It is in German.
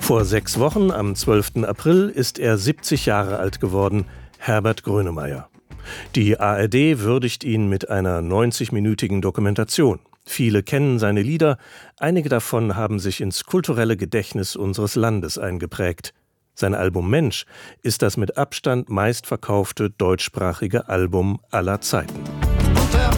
Vor 6 Wochen, am 12. April, ist er 70 Jahre alt geworden, Herbert Grönemeyer. Die ARD würdigt ihn mit einer 90-minütigen Dokumentation. Viele kennen seine Lieder, einige davon haben sich ins kulturelle Gedächtnis unseres Landes eingeprägt. Sein Album Mensch ist das mit Abstand meistverkaufte deutschsprachige Album aller Zeiten. Und der